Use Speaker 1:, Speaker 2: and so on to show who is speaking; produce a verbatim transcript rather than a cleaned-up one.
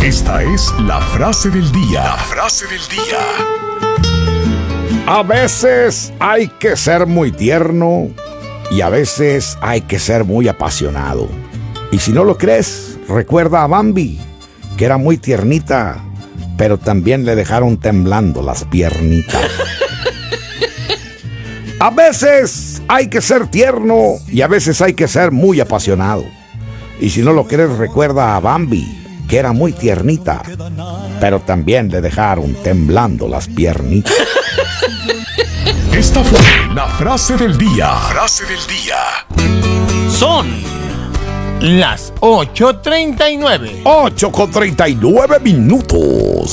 Speaker 1: Esta es la frase del día. La frase del día.
Speaker 2: A veces hay que ser muy tierno y a veces hay que ser muy apasionado. Y si no lo crees, recuerda a Bambi, que era muy tiernita, pero también le dejaron temblando las piernitas. A veces hay que ser tierno y a veces hay que ser muy apasionado. Y si no lo crees, recuerda a Bambi, que era muy tiernita, pero también le dejaron temblando las piernitas.
Speaker 1: Esta fue la frase del día. La frase del día.
Speaker 3: Son las ocho treinta y nueve.
Speaker 2: ocho con treinta y nueve minutos.